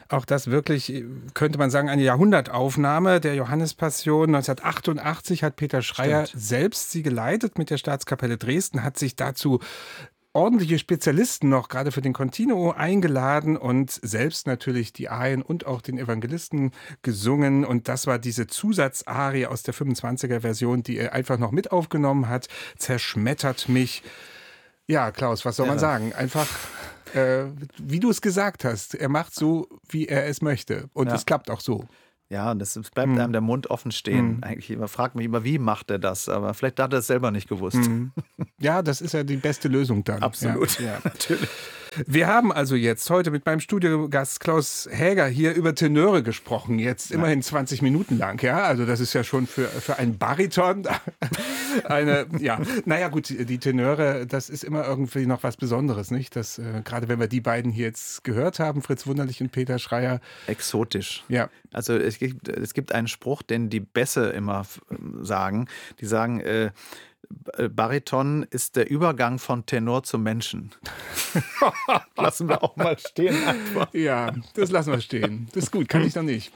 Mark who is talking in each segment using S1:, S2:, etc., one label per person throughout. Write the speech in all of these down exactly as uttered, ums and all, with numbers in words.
S1: Auch das wirklich, könnte man sagen, eine Jahrhundertaufnahme der Johannespassion. neunzehnhundertachtundachtzig hat Peter Schreyer
S2: Stimmt.
S1: selbst sie geleitet mit der Staatskapelle Dresden, hat sich dazu ordentliche Spezialisten noch gerade für den Continuo eingeladen und selbst natürlich die Arien und auch den Evangelisten gesungen. Und das war diese Zusatzarie aus der fünfundzwanziger-Version, die er einfach noch mit aufgenommen hat. Zerschmettert mich. Ja, Klaus, was soll man
S2: Ja.
S1: sagen? Einfach, äh, wie du es gesagt hast, er macht so, wie er es möchte. Und
S2: Ja.
S1: es klappt auch so.
S2: Ja, und es es bleibt einem der Mund offen stehen.
S1: Mhm.
S2: Eigentlich immer fragt mich immer, wie macht er das? Aber vielleicht hat er es selber nicht gewusst.
S1: Mhm. Ja, das ist ja die beste Lösung dann.
S2: Absolut,
S1: Ja, ja.
S2: natürlich.
S1: Wir haben also jetzt heute mit meinem Studiogast Klaus Häger hier über Tenöre gesprochen, jetzt immerhin zwanzig Minuten lang, ja, also das ist ja schon für, für einen Bariton eine, ja, naja gut, die Tenöre, das ist immer irgendwie noch was Besonderes, nicht, das, äh, gerade wenn wir die beiden hier jetzt gehört haben, Fritz Wunderlich und Peter Schreyer.
S2: Exotisch.
S1: Ja.
S2: Also es gibt, es gibt einen Spruch, den die Bässe immer f- sagen, die sagen, äh, Bariton ist der Übergang von Tenor zum Menschen. Lassen wir auch mal stehen einfach.
S1: Ja, das lassen wir stehen. Das ist gut, kann ich noch nicht.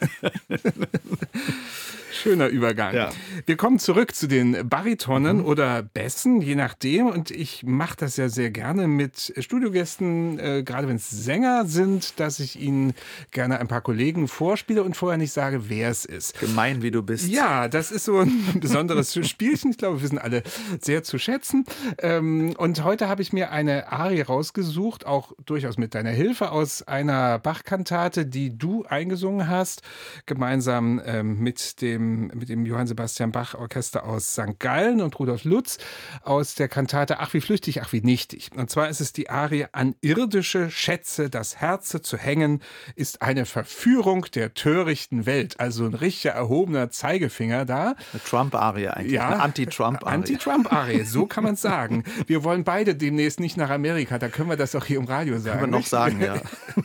S1: Schöner Übergang.
S2: Ja.
S1: Wir kommen zurück zu den Baritonen mhm. oder Bässen, je nachdem. Und ich mache das ja sehr gerne mit Studiogästen, äh, gerade wenn es Sänger sind, dass ich ihnen gerne ein paar Kollegen vorspiele und vorher nicht sage, wer es ist.
S2: Gemein, wie du bist.
S1: Ja, das ist so ein besonderes Spielchen. Ich glaube, wir sind alle sehr zu schätzen. Ähm, und heute habe ich mir eine Arie rausgesucht, auch durchaus mit deiner Hilfe, aus einer Bach-Kantate, die du eingesungen hast, gemeinsam ähm, mit dem mit dem Johann Sebastian Bach Orchester aus Sankt Gallen und Rudolf Lutz aus der Kantate Ach wie flüchtig, ach wie nichtig. Und zwar ist es die Arie An irdische Schätze das Herze zu hängen, ist eine Verführung der törichten Welt. Also ein richtiger erhobener Zeigefinger da.
S2: Eine Trump-Arie eigentlich,
S1: Ja,
S2: eine Anti-Trump-Arie.
S1: Anti-Trump-Arie, so kann man es sagen. Wir wollen beide demnächst nicht nach Amerika, da können wir das auch hier im Radio sagen.
S2: Können wir noch sagen, ja.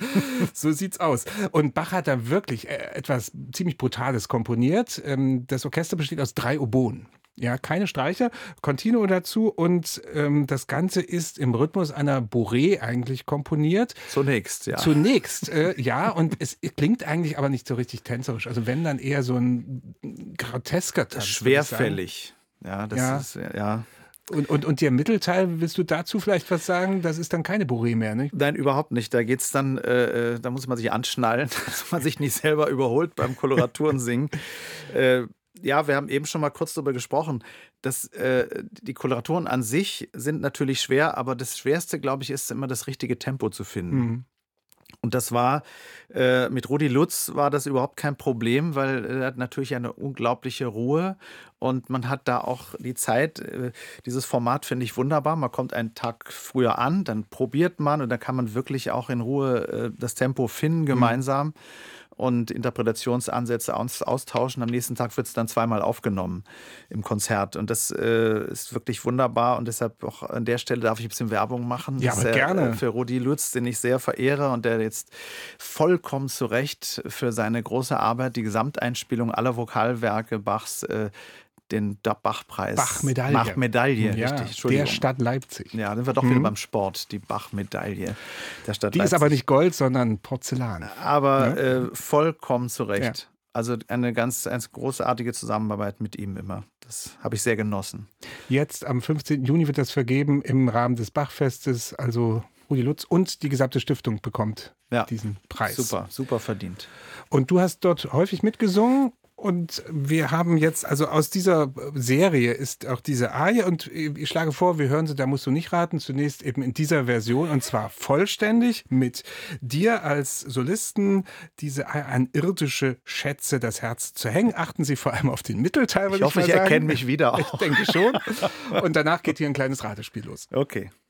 S1: So sieht's aus. Und Bach hat da wirklich etwas ziemlich Brutales komponiert. Das Orchester besteht aus drei Oboen. Ja, keine Streicher, Continuo dazu und ähm, das Ganze ist im Rhythmus einer Bourrée eigentlich komponiert.
S2: Zunächst, ja.
S1: Zunächst, äh, ja, und es klingt eigentlich aber nicht so richtig tänzerisch. Also wenn, dann eher so ein grotesker Tanz.
S2: Schwerfällig. Ja, das
S1: ja.
S2: ist, ja.
S1: Und, und, und der Mittelteil, willst du dazu vielleicht was sagen? Das ist dann keine Bourrée mehr, nicht?
S2: Nein, überhaupt nicht. Da geht's dann, äh, da muss man sich anschnallen, dass man sich nicht selber überholt beim Koloraturen singen. äh, ja, wir haben eben schon mal kurz darüber gesprochen, dass äh, die Koloraturen an sich sind natürlich schwer, aber das Schwerste, glaube ich, ist immer das richtige Tempo zu finden. Mhm. Und das war, äh, mit Rudi Lutz war das überhaupt kein Problem, weil er hat natürlich eine unglaubliche Ruhe und man hat da auch die Zeit. Äh, dieses Format finde ich wunderbar. Man kommt einen Tag früher an, dann probiert man und dann kann man wirklich auch in Ruhe äh, das Tempo finden gemeinsam. Mhm. Und Interpretationsansätze aus, austauschen. Am nächsten Tag wird es dann zweimal aufgenommen im Konzert. Und das äh, ist wirklich wunderbar. Und deshalb auch an der Stelle darf ich ein bisschen Werbung machen.
S1: Ja, aber
S2: sehr,
S1: gerne.
S2: Äh, für Rudi Lutz, den ich sehr verehre und der jetzt vollkommen zu Recht für seine große Arbeit, die Gesamteinspielung aller Vokalwerke Bachs, äh, den Bach-Preis.
S1: Bach-Medaille.
S2: Bach-Medaille,
S1: ja,
S2: richtig. Entschuldigung.
S1: Der Stadt Leipzig.
S2: Ja, sind wir doch
S1: mhm.
S2: wieder beim Sport. Die Bach-Medaille der Stadt
S1: die
S2: Leipzig.
S1: Die ist aber nicht Gold, sondern Porzellan.
S2: Aber
S1: ja?
S2: äh, vollkommen zu Recht.
S1: Ja.
S2: Also eine ganz, ganz großartige Zusammenarbeit mit ihm immer. Das habe ich sehr genossen.
S1: Jetzt am fünfzehnten Juni wird das vergeben im Rahmen des Bachfestes. Also Rudi Lutz und die gesamte Stiftung bekommt
S2: ja.
S1: diesen Preis.
S2: Super, super verdient.
S1: Und du hast dort häufig mitgesungen. Und wir haben jetzt, also aus dieser Serie ist auch diese Arie und ich schlage vor, wir hören sie, da musst du nicht raten, zunächst eben in dieser Version und zwar vollständig mit dir als Solisten, diese An irdische Schätze das Herz zu hängen. Achten Sie vor allem auf den Mittelteil, würde ich
S2: Ich hoffe,
S1: mal
S2: ich
S1: sagen.
S2: erkenne mich wieder.
S1: Ich denke schon. Und danach geht hier ein kleines Ratespiel los.
S2: Okay.